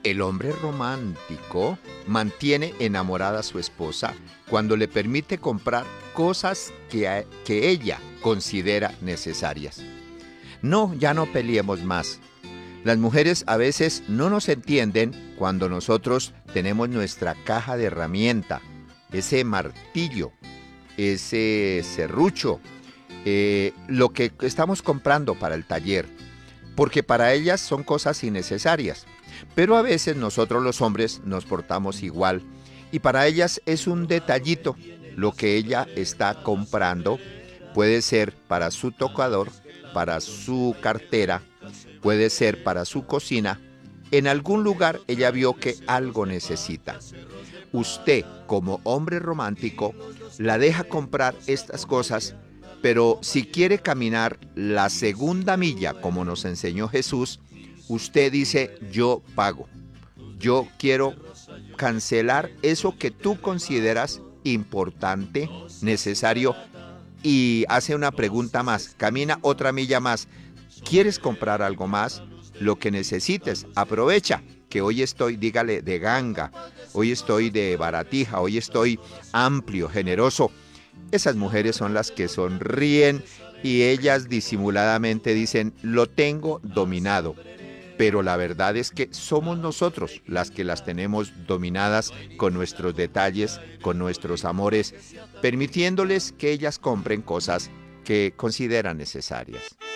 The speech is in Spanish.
El hombre romántico mantiene enamorada a su esposa cuando le permite comprar cosas que ella considera necesarias. No, ya no peleemos más. Las mujeres a veces no nos entienden cuando nosotros tenemos nuestra caja de herramienta, ese martillo, ese serrucho, lo que estamos comprando para el taller, porque para ellas son cosas innecesarias. Pero a veces nosotros los hombres nos portamos igual y para ellas es un detallito lo que ella está comprando. Puede ser para su tocador, para su cartera, puede ser para su cocina. En algún lugar ella vio que algo necesita. Usted, como hombre romántico, la deja comprar estas cosas, pero si quiere caminar la segunda milla, como nos enseñó Jesús, usted dice, yo pago. Yo quiero cancelar eso que tú consideras importante, necesario, y hace una pregunta más, camina otra milla más. ¿Quieres comprar algo más? Lo que necesites, aprovecha que hoy estoy, dígale, de ganga, hoy estoy de baratija, hoy estoy amplio, generoso. Esas mujeres son las que sonríen y ellas disimuladamente dicen, lo tengo dominado. Pero la verdad es que somos nosotros las que las tenemos dominadas con nuestros detalles, con nuestros amores, permitiéndoles que ellas compren cosas que consideran necesarias.